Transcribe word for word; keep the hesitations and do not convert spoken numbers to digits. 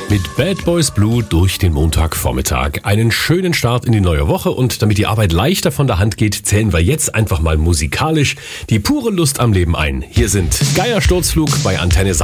Mit Bad Boys Blue durch den Montagvormittag. Einen schönen Start in die neue Woche und damit die Arbeit leichter von der Hand geht, zählen wir jetzt einfach mal musikalisch die pure Lust am Leben ein. Hier sind Geier Sturzflug bei Antenne Sachsen.